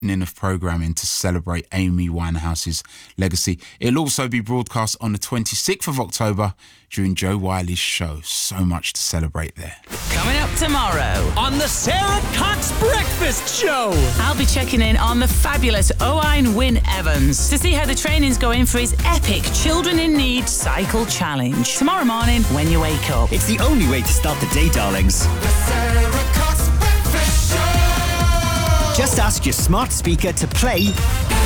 of programming to celebrate Amy Winehouse's legacy. It'll also be broadcast on the 26th of October during Joe Wiley's show. So much to celebrate there. Coming up tomorrow on the Sarah Cox Breakfast Show, I'll be checking in on the fabulous Owain Wynne Evans to see how the training's going for his epic Children in Need Cycle Challenge. Tomorrow morning when you wake up. It's the only way to start the day, darlings. The Sarah Cox Breakfast Show. Just ask your smart speaker to play